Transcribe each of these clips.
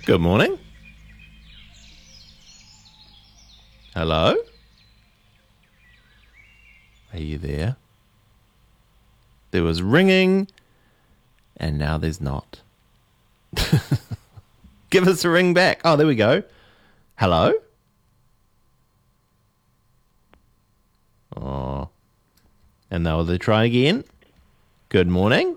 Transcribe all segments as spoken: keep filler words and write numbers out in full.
Good morning. Hello? Are you there? There was ringing, and now there's not. Give us a ring back. Oh, there we go. Hello? Oh. And now they try again. Good morning.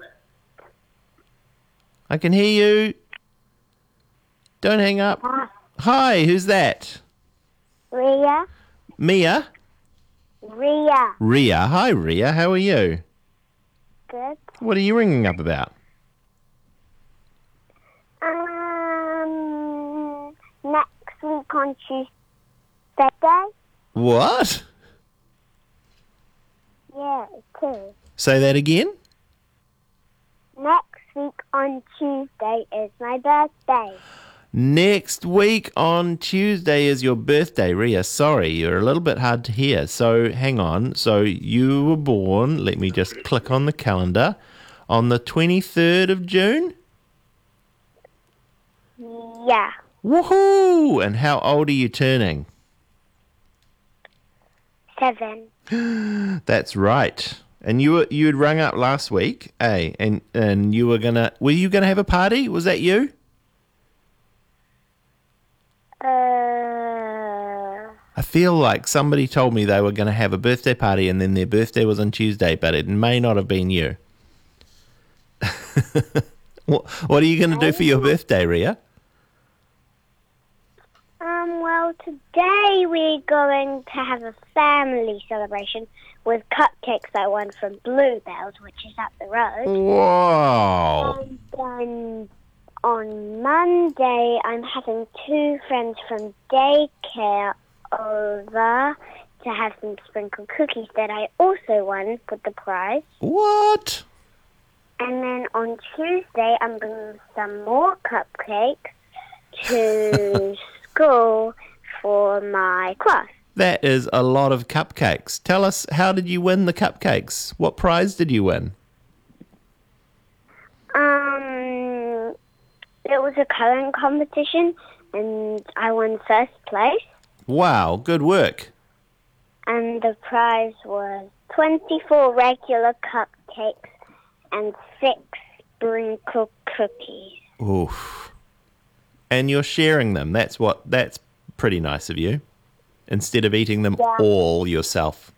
I can hear you. Don't hang up. Hi, who's that? Ria. Mia? Ria. Ria. Hi, Ria. How are you? Good. What are you ringing up about? Um, next week on Tuesday. What? Yeah, it is. Say that again? Next week on Tuesday is my birthday. Next week on Tuesday is your birthday, Ria. Sorry, you're a little bit hard to hear. So hang on. So you were born, let me just click on the calendar, on the twenty-third of June? Yeah. Woohoo! And how old are you turning? Seven. That's right. And you were you had rung up last week, eh? And and you were gonna were you gonna have a party? Was that you? Uh, I feel like somebody told me they were going to have a birthday party and then their birthday was on Tuesday, but it may not have been you. what, what are you going to do for your birthday, Ria? um, well, today we're going to have a family celebration with cupcakes I won from Bluebells, which is up the road. Whoa. And then on Monday, I'm having two friends from daycare over to have some sprinkle cookies that I also won for the prize. What? And then on Tuesday, I'm bringing some more cupcakes to school for my class. That is a lot of cupcakes. Tell us, how did you win the cupcakes? What prize did you win? Um, it was a colouring competition, and I won first place. Wow, good work. And the prize was twenty-four regular cupcakes and six sprinkle cookies. Oof. And you're sharing them. That's what. That's pretty nice of you. Instead of eating them Yeah. all yourself.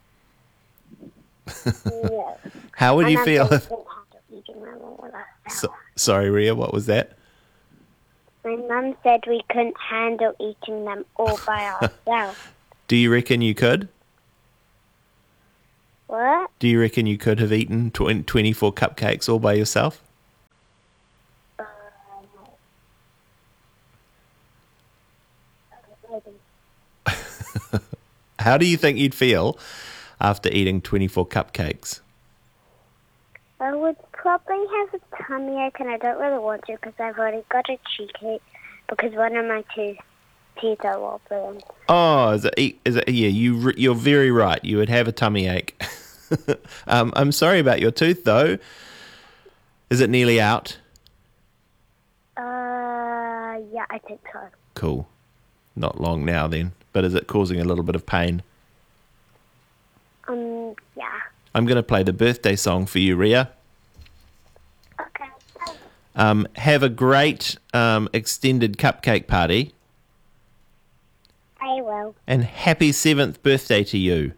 Yes. How would And you I'm feel if... thinking of eating them all myself. So, sorry, Ria, what was that? My mum said we couldn't handle eating them all by ourselves. Do you reckon you could? What? Do you reckon you could have eaten tw- twenty-four cupcakes all by yourself? Uh, no. Maybe. How do you think you'd feel after eating twenty-four cupcakes? I would probably have a tummy ache, and I don't really want to because I've already got a cheesecake because one of my two teeth are wobbling. Oh, is it, is it, yeah, you, re- you're very right. You would have a tummy ache. um, I'm sorry about your tooth, though. Is it nearly out? Uh, yeah, I think so. Cool. Not long now, then. But is it causing a little bit of pain? Um, yeah. I'm going to play the birthday song for you, Ria. Okay. Um, have a great um, extended cupcake party. I will. And happy seventh birthday to you.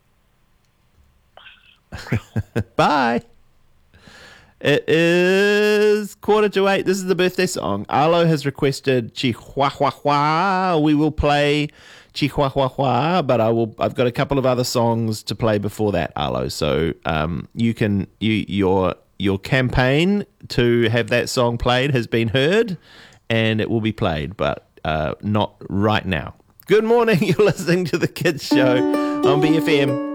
Bye. It is quarter to eight. This is the birthday song. Arlo has requested Chihuahua. We will play Chihuahua, but I will. I've got a couple of other songs to play before that, Arlo. So um, you can you your your campaign to have that song played has been heard, and it will be played, but uh, not right now. Good morning. You're listening to the Kids Show on B F M.